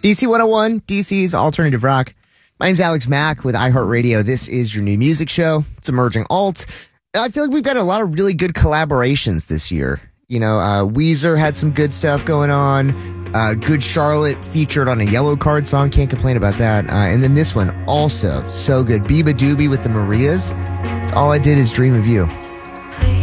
DC 101, DC's Alternative Rock. My name's Alex Mack with iHeartRadio. This is your new music show. It's Emerging Alt. I feel like we've got a lot of really good collaborations this year. You know, Weezer had some good stuff going on. Good Charlotte featured on a Yellow Card song. Can't complain about that. And then this one also so good. Biba Doobie with the Marias. It's All I Did Is Dream of You. Please.